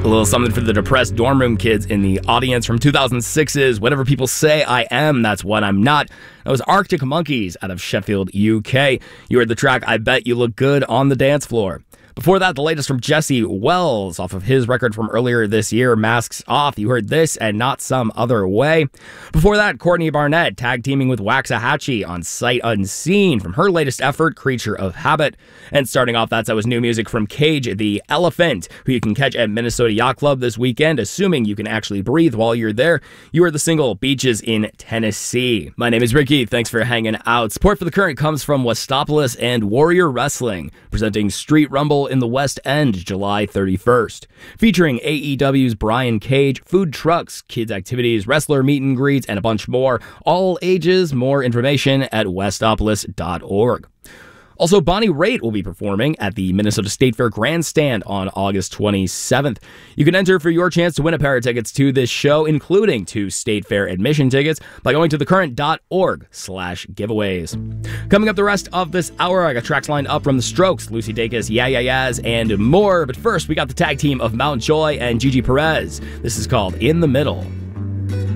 A little something for the depressed dorm room kids in the audience from 2006's Whatever People Say I Am, That's What I'm Not. That was Arctic Monkeys out of Sheffield, UK. You heard the track I Bet You Look Good on the Dance Floor. Before that, the latest from Jesse Wells off of his record from earlier this year, Masks Off. You heard This and Not Some Other Way. Before that, Courtney Barnett tag teaming with Waxahachie on Sight Unseen from her latest effort, Creature of Habit. And starting off, that was new music from Cage the Elephant, who you can catch at Minnesota Yacht Club this weekend, assuming you can actually breathe while you're there. You heard the single Beaches in Tennessee. My name is Ricky. Thanks for hanging out. Support for The Current comes from Westopolis and Warrior Wrestling, presenting Street Rumble in the West End, July 31st. Featuring AEW's Brian Cage, food trucks, kids activities, wrestler meet and greets, and a bunch more. All ages. More information at westopolis.org. Also, Bonnie Raitt will be performing at the Minnesota State Fair Grandstand on August 27th. You can enter for your chance to win a pair of tickets to this show, including 2 State Fair admission tickets, by going to thecurrent.org/giveaways. Coming up the rest of this hour, I got tracks lined up from The Strokes, Lucy Dacus, Yeah Yeah Yeahs, and more. But first, we got the tag team of Mount Joy and Gigi Perez. This is called In the Middle.